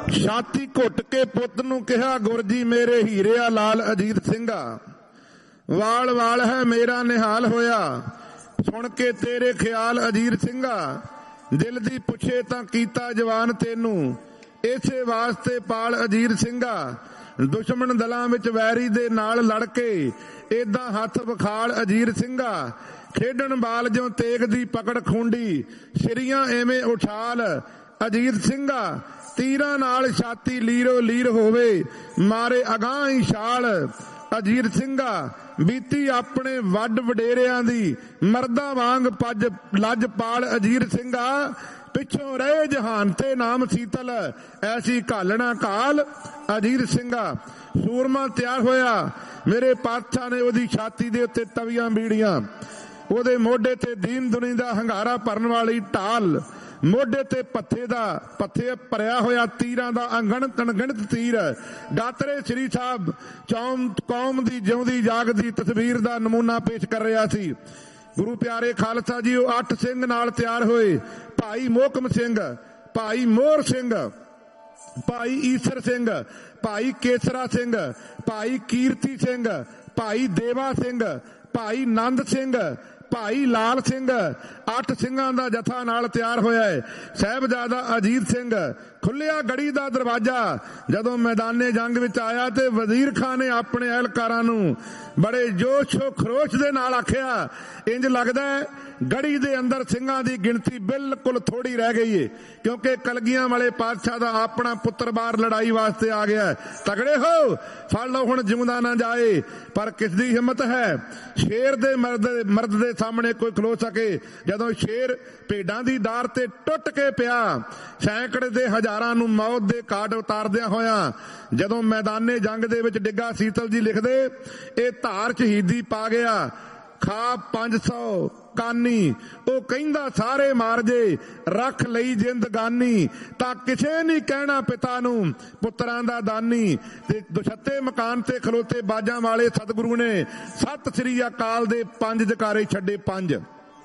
ਛਾਤੀ ਘੁੱਟ ਕੇ ਪੁੱਤ ਨੂੰ ਕਿਹਾ, ਗੁਰਜੀ ਮੇਰੇ ਹੀਰਿਆ ਲਾਲ ਅਜੀਤ ਸਿੰਘਾ, ਵਾਲ ਵਾਲ ਹੈ ਮੇਰਾ ਨਿਹਾਲ ਹੋਇਆ, ਸੁਣ ਕੇ ਤੇਰੇ ਖਿਆਲ ਅਜੀਤ ਸਿੰਘਾ, ਦਿਲ ਦੀ ਪੁੱਛੇ ਤਾਂ ਕੀਤਾ ਜਵਾਨ ਤੈਨੂੰ, ਇਸੇ ਵਾਸਤੇ ਪਾਲ ਅਜੀਤ ਸਿੰਘਾ, ਦੁਸ਼ਮਣ ਦਲਾਂ ਵਿੱਚ ਵੈਰੀ ਦੇ ਨਾਲ ਲੜ ਕੇ ਏਦਾਂ ਹੱਥ ਵਿਖਾਲ ਅਜੀਤ ਸਿੰਘਾ, ਖੇਡਣ ਬਾਲ ਜਿਉਂ ਤੇਗ ਦੀ ਪਕੜ ਖੂੰਡੀ, ਸਿਰੀਆਂ ਐਵੇਂ ਉਛਾਲ ਅਜੀਤ ਸਿੰਘਾ, ਤੀਰਾਂ ਨਾਲ ਛਾਤੀ ਲੀਰੋ ਲੀਰ ਹੋਵੇ, ਮਾਰੇ ਅਗਾਂਹ ਹੀ ਛਾਲ ਅਜੀਤ ਸਿੰਘਾ, ਬੀਤੀ ਆਪਣੇ ਵੱਡ ਵਡੇਰਿਆਂ ਦੀ, ਮਰਦਾਂ ਵਾਂਗ ਪੱਜ ਲੱਜ ਪਾਲ ਅਜੀਤ ਸਿੰਘਾ, ਪਿੱਛੋਂ ਰਹੇ ਜਹਾਨ ਤੇ ਨਾਮ ਸੀਤਲ, ਐਸੀ ਘਾਲਣਾ ਕਾਲ ਅਜੀਤ ਸਿੰਘਾ। ਸੂਰਮਾ ਤਿਆਰ ਹੋਇਆ, ਮੇਰੇ ਪਾਤਸ਼ਾਹ ਨੇ ਉਹਦੀ ਛਾਤੀ ਦੇ ਉੱਤੇ ਤਵੀਆਂ ਬੀੜੀਆਂ, ਉਹਦੇ ਮੋਢੇ ਤੇ ਦੀਨ ਦੁਨੀ ਦਾ ਹੰਗਾਰਾ ਭਰਨ ਵਾਲੀ ਢਾਲ, ਮੋਢੇ ਤੇ ਪੱਥੇ ਭਰਿਆ ਹੋਇਆ ਤੀਰਾਂ ਦਾ ਅਣਗਿਣਤ ਤੀਰ, ਦਾਤਰੇ ਸ੍ਰੀ ਸਾਹਿਬ ਕੌਮ ਦੀ ਜਿਉਂਦੀ ਜਾਗਦੀ ਤਸਵੀਰ ਦਾ ਨਮੂਨਾ ਪੇਸ਼ ਕਰ ਰਿਹਾ ਸੀ। ਗੁਰੂ ਪਿਆਰੇ ਖਾਲਸਾ ਜੀ ਉਹ 8 ਸਿੰਘ ਨਾਲ ਤਿਆਰ ਹੋਏ, ਭਾਈ ਮੋਹਕਮ ਸਿੰਘ, ਭਾਈ ਮੋਹਰ ਸਿੰਘ, ਭਾਈ ਈਸਰ ਸਿੰਘ, ਭਾਈ ਕੇਸਰਾ ਸਿੰਘ, ਭਾਈ ਕੀਰਤੀ ਸਿੰਘ, ਭਾਈ ਦੇਵਾ ਸਿੰਘ, ਭਾਈ ਨੰਦ ਸਿੰਘ, ਭਾਈ ਲਾਲ ਸਿੰਘ, 8 ਸਿੰਘਾਂ ਦਾ ਜਥਾ ਨਾਲ ਤਿਆਰ ਹੋਇਆ ਹੈ। ਸਾਹਿਬਜ਼ਾਦਾ ਅਜੀਤ ਸਿੰਘ ਖੁੱਲਿਆ ਗੜੀ ਦਾ ਦਰਵਾਜ਼ਾ, ਜਦੋਂ ਮੈਦਾਨੇ ਜੰਗ ਵਿੱਚ ਆਇਆ ਤੇ ਵਜ਼ੀਰ ਖਾਨ ਨੇ ਆਪਣੇ ਅਹਿਲਕਾਰਾਂ ਨੂੰ ਬੜੇ ਜੋਸ਼ੋ ਖਰੋਸ਼ ਦੇ ਨਾਲ ਆਖਿਆ, ਇੰਜ ਲੱਗਦਾ ਗੜੀ ਦੇ ਅੰਦਰ ਸਿੰਘਾਂ ਦੀ ਗਿਣਤੀ ਬਿਲਕੁਲ ਥੋੜੀ ਰਹਿ ਗਈ ਏ, ਕਿਉਂਕਿ ਕਲਗੀਆਂ ਵਾਲੇ ਪਾਤਸ਼ਾਹ ਦਾ ਆਪਣਾ ਪੁੱਤਰ ਬਾਹਰ ਲੜਾਈ ਵਾਸਤੇ ਆ ਗਿਆ, ਤਗੜੇ ਹੋ, ਫੜ ਲਓ ਹੁਣ ਜਿਉਂਦਾ ਨਾ ਜਾਏ। ਪਰ ਕਿਸ ਦੀ ਹਿੰਮਤ ਹੈ ਸ਼ੇਰ ਦੇ ਮਰਦ ਦੇ ਸਾਹਮਣੇ ਕੋਈ ਖਲੋ ਸਕੇ। ਜਦੋਂ ਸ਼ੇਰ ਭੇਡਾਂ ਦੀ ਡਾਰ ਤੇ ਟੁੱਟ ਕੇ ਪਿਆ, ਸੈਂਕੜੇ ਦੇ ਹਜ਼ਾਰਾਂ ਨੂੰ ਮੌਤ ਦੇ ਘਾਟ ਉਤਾਰਦਿਆਂ ਹੋਇਆਂ ਜਦੋਂ ਮੈਦਾਨੇ ਜੰਗ ਦੇ ਵਿੱਚ ਡਿੱਗਾ, ਸੀਤਲ ਜੀ ਲਿਖਦੇ, ਇਹ ਧਾਰ ਸ਼ਹੀਦੀ ਪਾ ਗਿਆ, ਖਾ 500 ਕਾਨੀ, ਉਹ ਕਹਿੰਦਾ ਸਾਰੇ ਮਾਰ ਜੇ, ਰੱਖ ਲਈ ਜ਼ਿੰਦਗਾਨੀ, ਤਾਂ ਕਿਸੇ ਨਹੀਂ ਕਹਿਣਾ ਪਿਤਾ ਨੂੰ ਪੁੱਤਰਾਂ ਦਾ ਦਾਨੀ। ਤੇ ਦੁਛੱਤੇ ਮਕਾਨ ਤੇ ਖਲੋਤੇ ਬਾਜਾਂ ਵਾਲੇ ਸਤਿਗੁਰੂ ਨੇ ਸਤਿ ਸ੍ਰੀ ਅਕਾਲ ਦੇ 5 ਜਕਾਰੇ ਛੱਡੇ। 5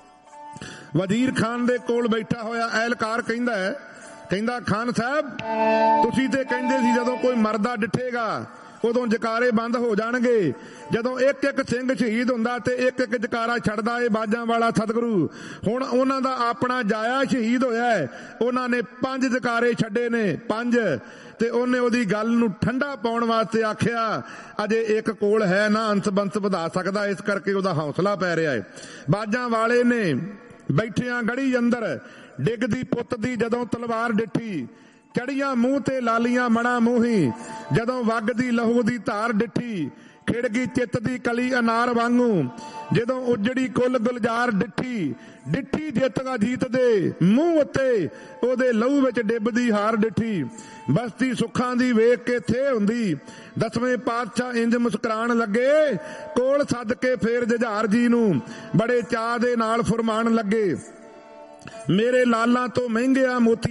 ਵਜ਼ੀਰ ਖਾਨ ਦੇ ਕੋਲ ਬੈਠਾ ਹੋਇਆ ਅਹਿਲਕਾਰ ਕਹਿੰਦਾ ਖਾਨ ਸਾਹਿਬ, ਤੁਸੀਂ ਤੇ ਕਹਿੰਦੇ ਸੀ ਜਦੋਂ ਕੋਈ ਮਰਦਾ ਡਿੱਠੇਗਾ ਉਦੋਂ ਜਕਾਰੇ ਬੰਦ ਹੋ ਜਾਣਗੇ, ਜਦੋਂ ਇੱਕ ਇੱਕ ਸਿੰਘ ਸ਼ਹੀਦ ਹੁੰਦਾ ਤੇ ਇੱਕ ਇੱਕ ਜਕਾਰਾ ਛੱਡਦਾ ਏ ਬਾਜਾਂ ਵਾਲਾ ਸਤਿਗੁਰੂ। ਹੁਣ ਉਹਨਾਂ ਦਾ ਆਪਣਾ ਜਾਇਆ ਸ਼ਹੀਦ ਹੋਇਆ ਹੈ, ਉਹਨਾਂ ਨੇ 5 ਜਕਾਰੇ ਛੱਡੇ ਨੇ, 5। ਤੇ ਉਹਨੇ ਉਹਦੀ ਗੱਲ ਨੂੰ ਠੰਡਾ ਪਾਉਣ ਵਾਸਤੇ ਆਖਿਆ, ਅਜੇ ਇੱਕ ਕੋਲ ਹੈ ਨਾ ਅੰਸ ਬੰਸ ਵਧਾ ਸਕਦਾ, ਇਸ ਕਰਕੇ ਉਹਦਾ ਹੌਸਲਾ ਪੈ ਰਿਹਾ ਹੈ। ਬਾਜਾਂ ਵਾਲੇ ਨੇ ਬੈਠਿਆਂ ਗੜੀ ਅੰਦਰ ਡਿੱਗਦੀ ਪੁੱਤ ਦੀ ਜਦੋਂ ਤਲਵਾਰ ਡਿੱਠੀ, ਚੜੀਆਂ ਮੂੰਹ ਤੇ ਲਾਲੀਆਂ ਮਣਾ ਮੂੰਹੀ, ਜਦੋਂ ਵਗਦੀ ਲਹੂ ਦੀ ਧਾਰ ਡਿੱਠੀ, ਖਿੜ ਗਈ ਚਿੱਤ ਦੀ ਕਲੀ ਅਨਾਰ ਵਾਂਗੂ, ਜਦੋਂ ਉਜੜੀ ਕੁੱਲ ਗੁਲਜ਼ਾਰ ਡਿੱਠੀ ਜਿੱਤ ਅਜੀਤ ਦੇ ਮੂੰਹ ਉੱਤੇ, ਉਹਦੇ ਲਹੂ ਵਿੱਚ ਡਿੱਬਦੀ ਹਾਰ ਡਿੱਠੀ, ਬਸਤੀ ਸੁੱਖਾਂ ਦੀ ਵੇਖ ਕੇ ਥੇ ਹੁੰਦੀ। 10ਵੇਂ ਪਾਤਸ਼ਾਹ ਇੰਜ ਮੁਸਕਰਾਣ ਲੱਗੇ, ਕੋਲ ਸੱਦ ਕੇ ਫੇਰ ਜੁਝਾਰ ਜੀ ਨੂੰ ਬੜੇ ਚਾਅ ਦੇ ਨਾਲ ਫਰਮਾਨ ਲੱਗੇ, ਮੇਰੇ ਲਾਲਾਂ ਤੋਂ ਮਹਿੰਗਿਆ ਮੋਤੀ